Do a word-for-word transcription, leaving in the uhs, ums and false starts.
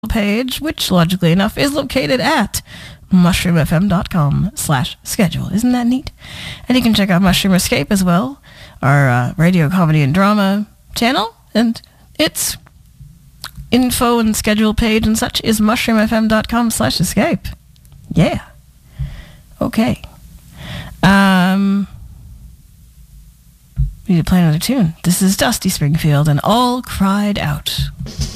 page, which logically enough is located at mushroomfm.com slash schedule. Isn't that neat? And you can check out Mushroom Escape as well, our uh, radio comedy and drama channel, and its info and schedule page and such is mushroomfm.com slash escape. Yeah. Okay. Um, we need to play another tune. This is Dusty Springfield and All Cried Out.